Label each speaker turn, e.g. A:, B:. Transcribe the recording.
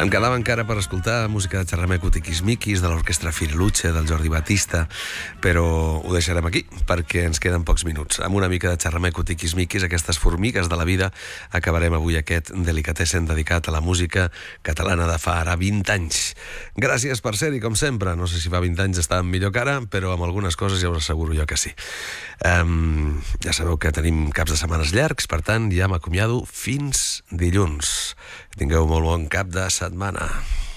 A: Em quedava encara per escoltar música de Xerrameco Tiquismiquis, de l'orquestra Firiluche, del Jordi Batista, però ho deixarem aquí, perquè ens queden pocs minuts. Amb una mica de Xerrameco Tiquismiquis, aquestes formigues de la vida, acabarem avui aquest delicatessen dedicat a la música catalana de fa ara 20 anys. Gràcies per ser-hi, com sempre. No sé si fa 20 anys estàvem millor que ara, però amb algunes coses ja us asseguro jo que sí. Ja sabeu que tenim caps de setmanes llargs, per tant, ja m'acomiado fins dilluns. Tingueu molt bon cap de setmana.